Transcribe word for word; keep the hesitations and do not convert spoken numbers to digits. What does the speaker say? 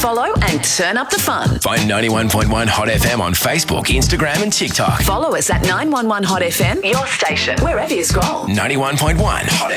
follow and turn up the fun. Find ninety-one point one Hot F M on Facebook, Instagram and TikTok. Follow us at nine one one Hot F M, your station, wherever you scroll. ninety-one point one Hot